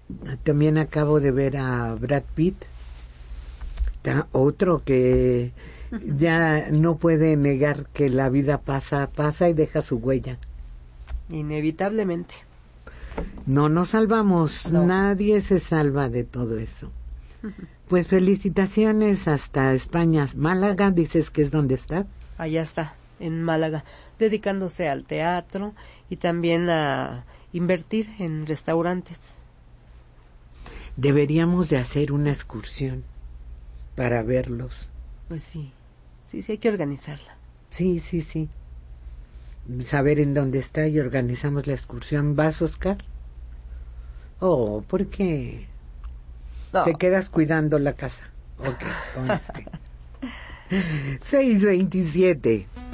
También acabo de ver a Brad Pitt, otro que ya no puede negar que la vida pasa y deja su huella. Inevitablemente. No nos salvamos, No. Nadie se salva de todo eso. Pues felicitaciones hasta España. Málaga, dices que es donde está. Allá está, en Málaga, dedicándose al teatro y también a invertir en restaurantes. Deberíamos de hacer una excursión para verlos. Pues sí, hay que organizarla. Sí. Saber en dónde está y organizamos la excursión. ¿Vas, Oscar? Oh, ¿por qué? No. Te quedas cuidando la casa. Ok, conste. 6:27.